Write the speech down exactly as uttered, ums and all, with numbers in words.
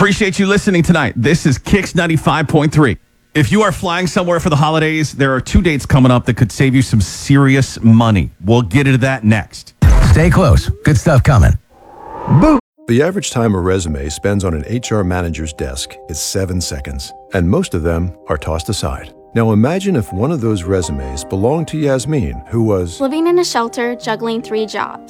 Appreciate you listening tonight. This is Kicks ninety-five point three. If you are flying somewhere for the holidays, there are two dates coming up that could save you some serious money. We'll get into that next. Stay close. Good stuff coming. Boo! The average time a resume spends on an H R manager's desk is seven seconds, and most of them are tossed aside. Now imagine if one of those resumes belonged to Yasmin, who was living in a shelter, juggling three jobs.